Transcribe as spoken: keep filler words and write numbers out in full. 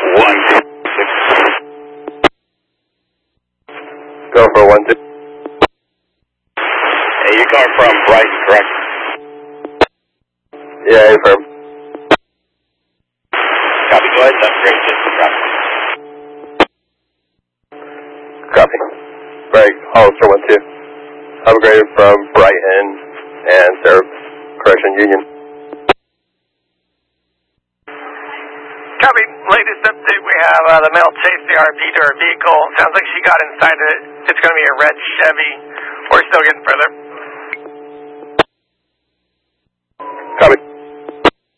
one six. Go for one six. Hey, you're coming from Brighton, correct? Yeah, affirm. Copy, go ahead and upgrade distance traffic. Copy. Greg, Hollister one two. Upgraded from Brighton and Sarah, correction, Union. Copy. Latest update, we have uh, the male chased the R V to her vehicle. Sounds like she got inside it. It's going to be a red Chevy. We're still getting further. Copy.